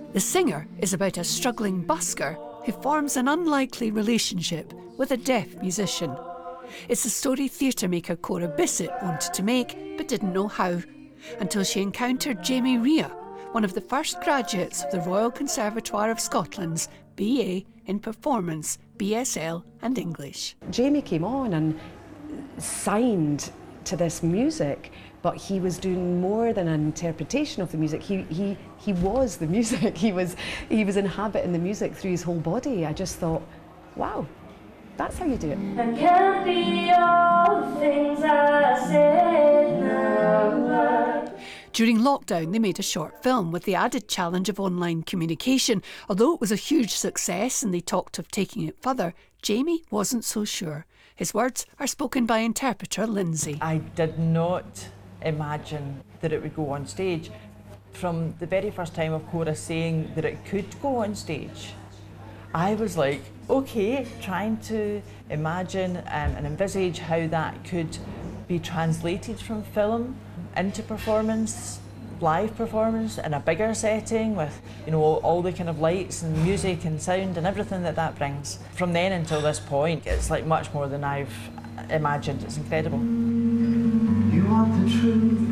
The Singer is about a struggling busker who forms an unlikely relationship with a deaf musician. It's a story theatre maker Cora Bissett wanted to make but didn't know how, until she encountered Jamie Rea, one of the first graduates of the Royal Conservatoire of Scotland's BA in Performance, BSL and English. Jamie came on and signed to this music, but he was doing more than an interpretation of the music. He was the music. He was inhabiting the music through his whole body. I just thought, wow, that's how you do it. I can't be all the things I said now. During lockdown, they made a short film with the added challenge of online communication. Although it was a huge success and they talked of taking it further, Jamie wasn't so sure. His words are spoken by interpreter Lindsay. I did not imagine that it would go on stage. From the very first time of Cora saying that it could go on stage, I was like, okay, trying to imagine and envisage how that could be translated from film into performance, live performance in a bigger setting with, you know, all the kind of lights and music and sound and everything that brings. From then until this point, it's like much more than I've imagined. It's incredible. You want the truth?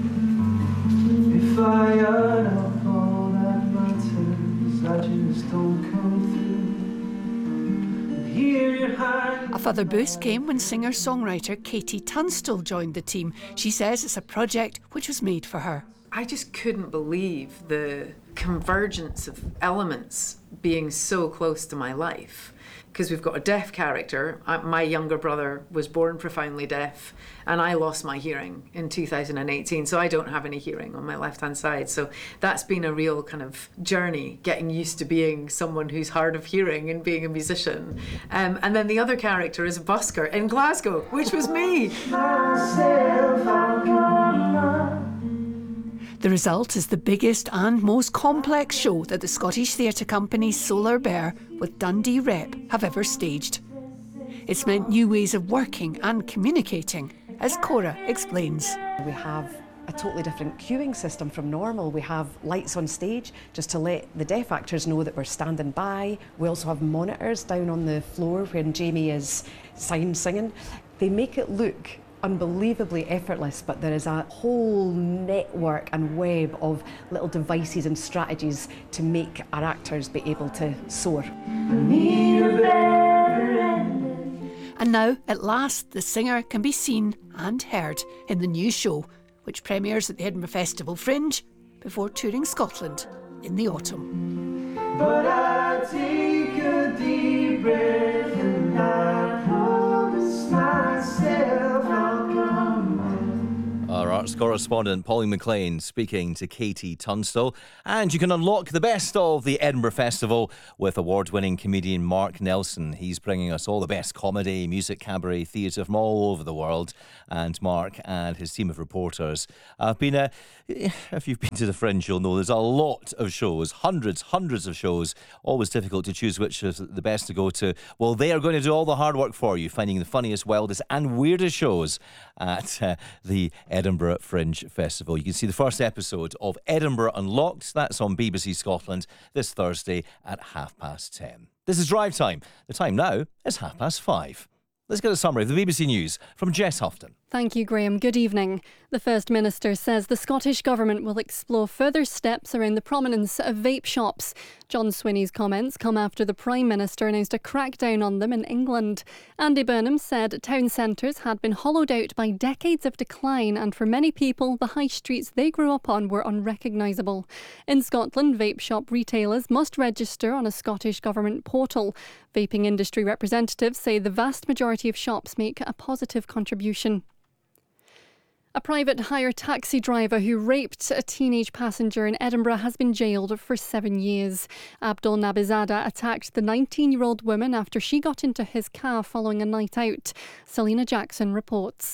If I add up all that matters, I just don't come through. And here you hide. A further boost came when singer-songwriter Katie Tunstall joined the team. She says it's a project which was made for her. I just couldn't believe the convergence of elements being so close to my life. Because we've got a deaf character. My younger brother was born profoundly deaf and I lost my hearing in 2018, so I don't have any hearing on my left-hand side. So that's been a real kind of journey, getting used to being someone who's hard of hearing and being a musician. And then the other character is a busker in Glasgow, which was me. The result is the biggest and most complex show that the Scottish theatre company Solar Bear with Dundee Rep have ever staged. It's meant new ways of working and communicating, as Cora explains. We have a totally different cueing system from normal. We have lights on stage just to let the deaf actors know that we're standing by. We also have monitors down on the floor when Jamie is sign singing. They make it look unbelievably effortless, but there is a whole network and web of little devices and strategies to make our actors be able to soar. And now, at last, the singer can be seen and heard in the new show, which premieres at the Edinburgh Festival Fringe before touring Scotland in the autumn. But I take a deep breath and I promise myself I'll come back. Our arts correspondent Pauline McLean speaking to Katie Tunstall. And you can unlock the best of the Edinburgh Festival with award-winning comedian Mark Nelson. He's bringing us all the best comedy, music, cabaret, theatre from all over the world. And Mark and his team of reporters have been, if you've been to the Fringe, you'll know there's a lot of shows, hundreds of shows. Always difficult to choose which is the best to go to. Well, they are going to do all the hard work for you, finding the funniest, wildest and weirdest shows at the Edinburgh Fringe Festival. You can see the first episode of Edinburgh Unlocked. That's on BBC Scotland this Thursday at 10:30. This is Drive Time. The time now is 5:30. Let's get a summary of the BBC News from Jess Houghton. Thank you, Graham. Good evening. The First Minister says the Scottish Government will explore further steps around the prominence of vape shops. John Swinney's comments come after the Prime Minister announced a crackdown on them in England. Andy Burnham said town centres had been hollowed out by decades of decline, and for many people, the high streets they grew up on were unrecognisable. In Scotland, vape shop retailers must register on a Scottish Government portal. Vaping industry representatives say the vast majority of shops make a positive contribution. A private hire taxi driver who raped a teenage passenger in Edinburgh has been jailed for 7 years. Abdul Nabizada attacked the 19-year-old woman after she got into his car following a night out. Selena Jackson reports.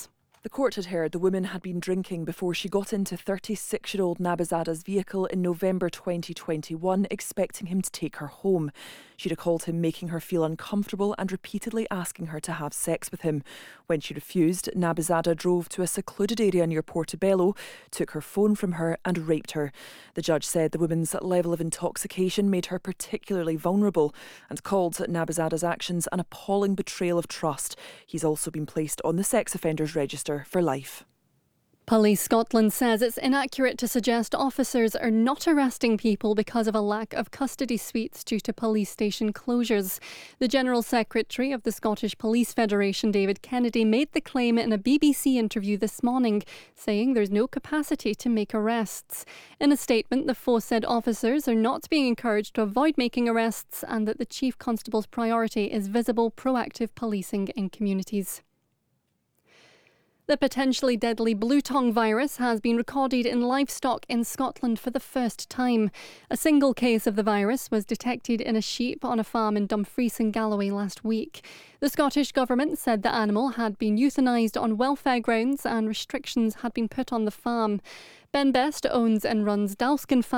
The court had heard the woman had been drinking before she got into 36-year-old Nabizada's vehicle in November 2021, expecting him to take her home. She'd recalled him making her feel uncomfortable and repeatedly asking her to have sex with him. When she refused, Nabizada drove to a secluded area near Portobello, took her phone from her and raped her. The judge said the woman's level of intoxication made her particularly vulnerable and called Nabizada's actions an appalling betrayal of trust. He's also been placed on the sex offenders register for life. Police Scotland says it's inaccurate to suggest officers are not arresting people because of a lack of custody suites due to police station closures. The General Secretary of the Scottish Police Federation, David Kennedy, made the claim in a BBC interview this morning, saying there's no capacity to make arrests. In a statement, the force said officers are not being encouraged to avoid making arrests and that the Chief Constable's priority is visible, proactive policing in communities. The potentially deadly blue tongue virus has been recorded in livestock in Scotland for the first time. A single case of the virus was detected in a sheep on a farm in Dumfries in Galloway last week. The Scottish Government said the animal had been euthanised on welfare grounds and restrictions had been put on the farm. Ben Best owns and runs Dalskin Farm